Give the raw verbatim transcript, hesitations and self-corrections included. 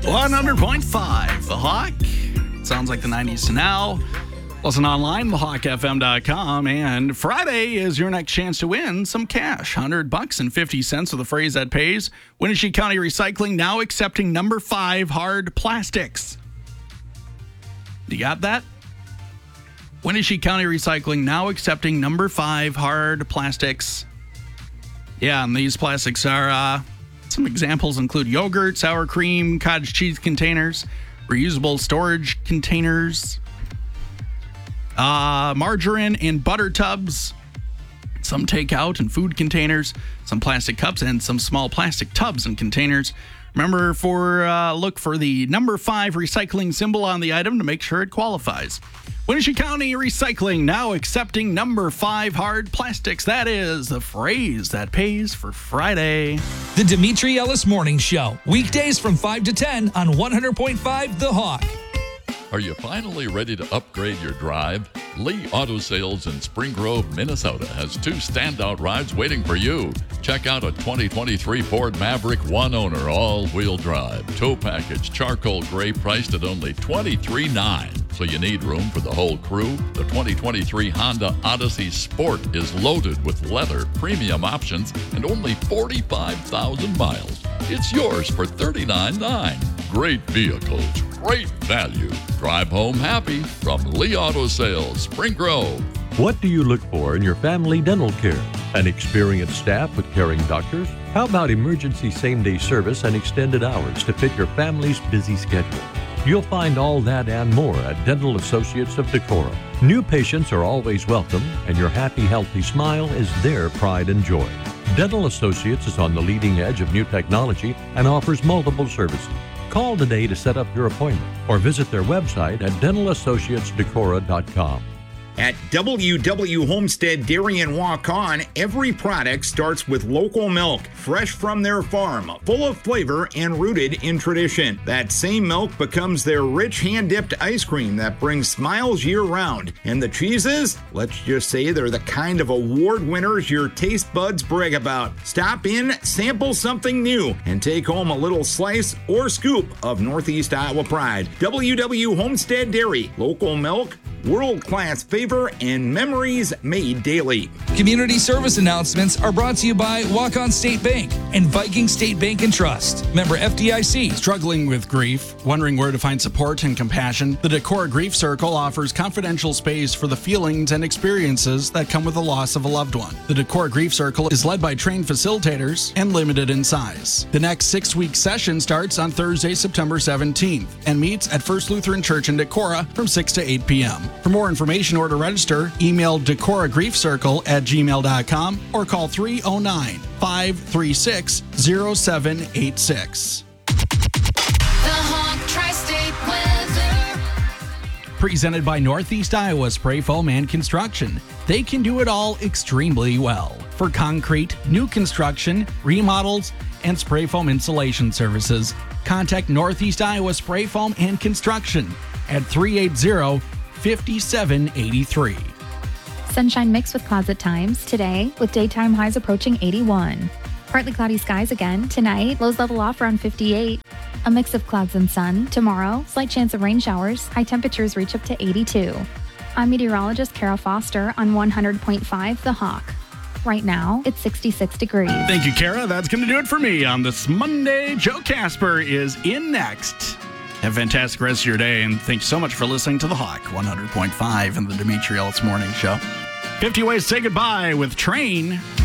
one hundred point five, The Hawk. Sounds like the nineties to now. Listen online, the hawk f m dot com. And Friday is your next chance to win some cash. one hundred bucks and fifty cents with a phrase that pays. Wenatchee County Recycling now accepting number five hard plastics. You got that? Wenatchee County Recycling now accepting number five hard plastics. Yeah, and these plastics are, uh, some examples include yogurt, sour cream, cottage cheese containers, reusable storage containers, uh, margarine and butter tubs, some takeout and food containers, some plastic cups, and some small plastic tubs and containers. Remember, for uh, look for the number five recycling symbol on the item to make sure it qualifies. Wenatchee County Recycling now accepting number five hard plastics. That is the phrase that pays for Friday. The Dimitri Ellis Morning Show. Weekdays from five to ten on one hundred point five The Hawk. Are you finally ready to upgrade your drive? Lee Auto Sales in Spring Grove, Minnesota has two standout rides waiting for you. Check out a twenty twenty-three Ford Maverick one owner all-wheel drive. Tow package charcoal gray priced at only twenty-three thousand nine hundred dollars. So you need room for the whole crew? The twenty twenty-three Honda Odyssey Sport is loaded with leather, premium options, and only forty-five thousand miles. It's yours for thirty-nine thousand nine hundred dollars. Great vehicles, great value. Drive home happy from Lee Auto Sales, Spring Grove. What do you look for in your family dental care? An experienced staff with caring doctors? How about emergency same-day service and extended hours to fit your family's busy schedule? You'll find all that and more at Dental Associates of Decorah. New patients are always welcome, and your happy, healthy smile is their pride and joy. Dental Associates is on the leading edge of new technology and offers multiple services. Call today to set up your appointment or visit their website at dental associates decorah dot com. At W W Homestead Dairy and Walk-On, every product starts with local milk, fresh from their farm, full of flavor and rooted in tradition. That same milk becomes their rich hand-dipped ice cream that brings smiles year-round. And the cheeses? Let's just say they're the kind of award winners your taste buds brag about. Stop in, sample something new, and take home a little slice or scoop of Northeast Iowa pride. W W Homestead Dairy, local milk, world-class flavor, and memories made daily. Community service announcements are brought to you by Walk-On State Bank and Viking State Bank and Trust. Member F D I C. Struggling with grief? Wondering where to find support and compassion? The Decorah Grief Circle offers confidential space for the feelings and experiences that come with the loss of a loved one. The Decorah Grief Circle is led by trained facilitators and limited in size. The next six-week session starts on Thursday, September seventeenth, and meets at First Lutheran Church in Decorah from six to eight p.m. For more information or to register, email decorah grief circle at gmail dot com or call three oh nine, five three six, oh seven eight six. The Hawk Tri-State Weather. Presented by Northeast Iowa Spray Foam and Construction. They can do it all extremely well. For concrete, new construction, remodels, and spray foam installation services, contact Northeast Iowa Spray Foam and Construction at three eight zero, five seven eight three. Sunshine mixed with cloud at times today, with daytime highs approaching eighty-one. Partly cloudy skies again tonight, lows level off around fifty-eight. A mix of clouds and sun. Tomorrow, slight chance of rain showers. High temperatures reach up to eighty-two. I'm meteorologist Kara Foster on one hundred point five The Hawk. Right now, it's sixty-six degrees. Thank you, Kara. That's going to do it for me on this Monday. Joe Casper is in next. Have a fantastic rest of your day, and thank you so much for listening to The Hawk one hundred point five and the Dimitri Ellis Morning Show. fifty Ways to Say Goodbye with Train.